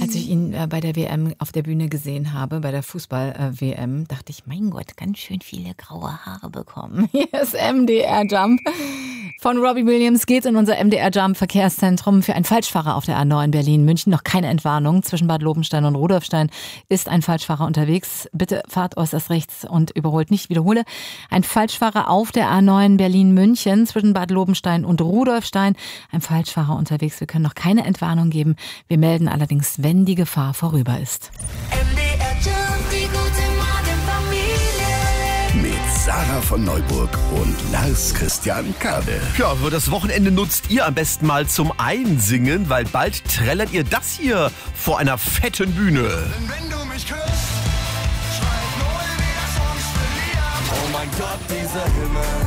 Als ich ihn bei der WM auf der Bühne gesehen habe, bei der Fußball-WM, dachte ich, mein Gott, ganz schön viele graue Haare bekommen. Hier ist MDR Jump. Von Robbie Williams geht's in unser MDR Jump Verkehrszentrum. Für einen Falschfahrer auf der A9 Berlin-München noch keine Entwarnung. Zwischen Bad Lobenstein und Rudolfstein ist ein Falschfahrer unterwegs. Bitte fahrt äußerst rechts und überholt nicht. Wiederhole, ein Falschfahrer auf der A9 Berlin-München zwischen Bad Lobenstein und Rudolfstein. Ein Falschfahrer unterwegs. Wir können noch keine Entwarnung geben. Wir melden allerdings, wenn die Gefahr vorüber ist. MDR Jump, die gute Morgenfamilie. Mit Sarah von Neuburg und Lars Christian Kade. Ja, für das Wochenende nutzt ihr am besten mal zum Einsingen, weil bald trällert ihr das hier vor einer fetten Bühne. Denn wenn du mich küsst, schreit null wie der Songs verliert. Oh mein Gott, dieser Himmel,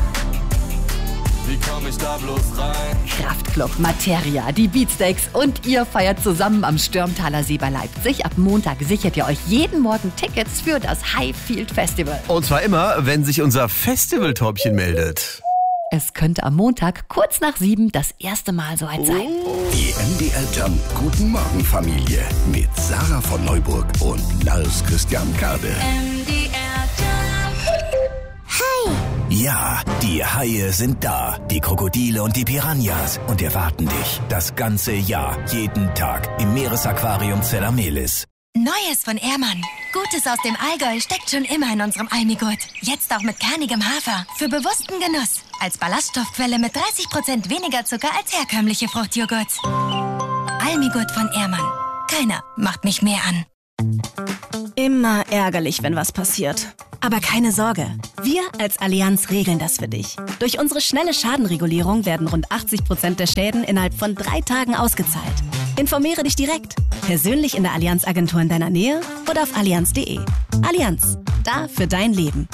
wie komm ich da bloß rein? Kraftklub, Materia, die Beatsteaks und ihr feiert zusammen am Stürmtaler See bei Leipzig. Ab Montag sichert ihr euch jeden Morgen Tickets für das Highfield Festival. Und zwar immer, wenn sich unser Festivaltäubchen meldet. Es könnte am Montag kurz nach 7 das erste Mal soweit sein. Die MDR Jump Guten Morgen Familie mit Sarah von Neuburg und Lars Christian Kade. MDR Jump. Ja, die Haie sind da, die Krokodile und die Piranhas und erwarten dich das ganze Jahr, jeden Tag im Meeresaquarium Zellamelis. Neues von Ehrmann. Gutes aus dem Allgäu steckt schon immer in unserem Almigurt. Jetzt auch mit kernigem Hafer. Für bewussten Genuss. Als Ballaststoffquelle mit 30% weniger Zucker als herkömmliche Fruchtjoghurts. Almigurt von Ehrmann. Keiner macht mich mehr an. Immer ärgerlich, wenn was passiert. Aber keine Sorge, wir als Allianz regeln das für dich. Durch unsere schnelle Schadenregulierung werden rund 80% der Schäden innerhalb von 3 Tagen ausgezahlt. Informiere dich direkt, persönlich in der Allianz-Agentur in deiner Nähe oder auf allianz.de. Allianz, da für dein Leben.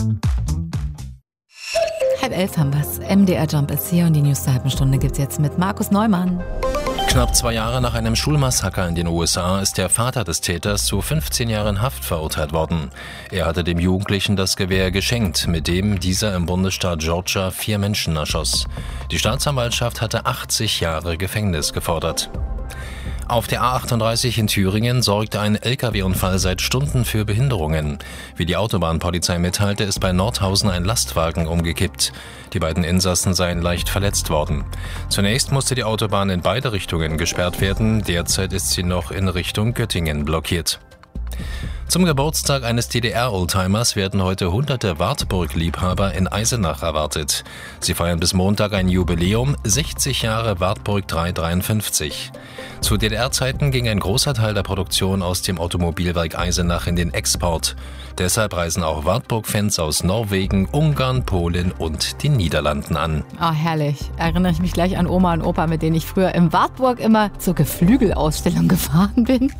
10:30 haben wir's. MDR Jump ist hier und die News der halben Stunde gibt's jetzt mit Markus Neumann. Knapp 2 Jahre nach einem Schulmassaker in den USA ist der Vater des Täters zu 15 Jahren Haft verurteilt worden. Er hatte dem Jugendlichen das Gewehr geschenkt, mit dem dieser im Bundesstaat Georgia 4 Menschen erschoss. Die Staatsanwaltschaft hatte 80 Jahre Gefängnis gefordert. Auf der A38 in Thüringen sorgte ein LKW-Unfall seit Stunden für Behinderungen. Wie die Autobahnpolizei mitteilte, ist bei Nordhausen ein Lastwagen umgekippt. Die beiden Insassen seien leicht verletzt worden. Zunächst musste die Autobahn in beide Richtungen gesperrt werden. Derzeit ist sie noch in Richtung Göttingen blockiert. Zum Geburtstag eines DDR-Oldtimers werden heute hunderte Wartburg-Liebhaber in Eisenach erwartet. Sie feiern bis Montag ein Jubiläum, 60 Jahre Wartburg 353. Zu DDR-Zeiten ging ein großer Teil der Produktion aus dem Automobilwerk Eisenach in den Export. Deshalb reisen auch Wartburg-Fans aus Norwegen, Ungarn, Polen und den Niederlanden an. Oh, herrlich. Erinnere ich mich gleich an Oma und Opa, mit denen ich früher im Wartburg immer zur Geflügelausstellung gefahren bin.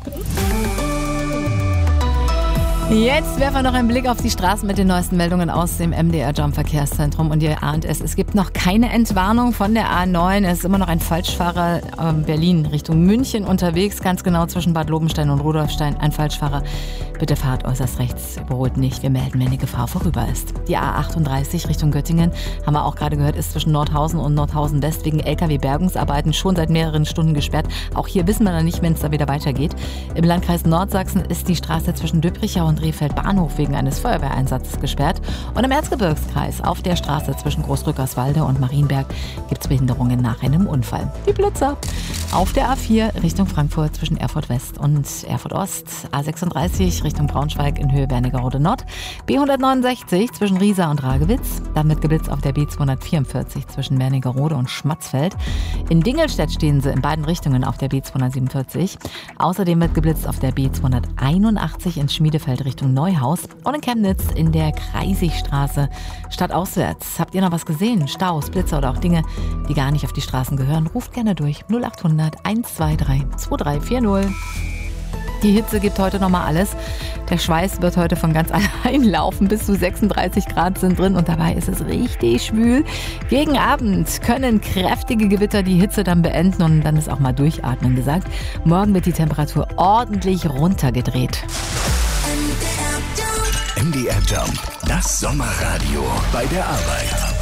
Jetzt werfen wir noch einen Blick auf die Straßen mit den neuesten Meldungen aus dem MDR Jump Verkehrszentrum. Und ihr ahnt es, es gibt noch keine Entwarnung von der A9. Es ist immer noch ein Falschfahrer Berlin Richtung München unterwegs, ganz genau zwischen Bad Lobenstein und Rudolfstein. Ein Falschfahrer. Bitte fahrt äußerst rechts, überholt nicht. Wir melden, wenn die Gefahr vorüber ist. Die A38 Richtung Göttingen, haben wir auch gerade gehört, ist zwischen Nordhausen und Nordhausen West wegen LKW-Bergungsarbeiten schon seit mehreren Stunden gesperrt. Auch hier wissen wir noch nicht, wenn es da wieder weitergeht. Im Landkreis Nordsachsen ist die Straße zwischen Döbrichau und Rehfeld Bahnhof wegen eines Feuerwehreinsatzes gesperrt. Und im Erzgebirgskreis auf der Straße zwischen Großrückerswalde und Marienberg gibt es Behinderungen nach einem Unfall. Die Blitzer. Auf der A4 Richtung Frankfurt zwischen Erfurt West und Erfurt Ost. A36 Richtung Braunschweig in Höhe Wernigerode Nord. B169 zwischen Riesa und Ragewitz. Dann wird geblitzt auf der B244 zwischen Wernigerode und Schmatzfeld. In Dingelstedt stehen sie in beiden Richtungen auf der B247. Außerdem wird geblitzt auf der B281 in Schmiedefeld Richtung Neuhaus und in Chemnitz in der Kreisigstraße stadtauswärts. Habt ihr noch was gesehen? Staus, Blitzer oder auch Dinge, die gar nicht auf die Straßen gehören? Ruft gerne durch 0800 123 2340. Die Hitze gibt heute nochmal alles. Der Schweiß wird heute von ganz allein laufen. Bis zu 36 Grad sind drin und dabei ist es richtig schwül. Gegen Abend können kräftige Gewitter die Hitze dann beenden und dann ist auch mal durchatmen gesagt. Morgen wird die Temperatur ordentlich runtergedreht. MDR Jump, das Sommerradio bei der Arbeit.